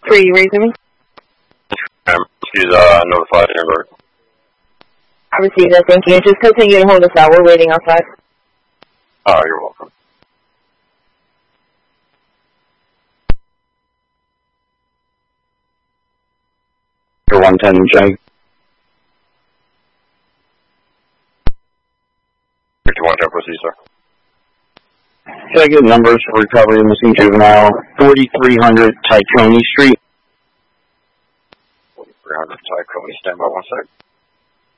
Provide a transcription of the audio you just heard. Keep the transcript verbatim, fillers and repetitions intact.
Three, raising me. She's uh, notified in alert. I received that, thank you. Just continue to hold us out. We're waiting outside. Oh, you're welcome. For one ten, Jag. fifty-one ten, proceed, sir. Can I get numbers for recovery of missing juvenile? forty-three hundred Tyrone Street. forty-three hundred, Tyrone, stand by one sec.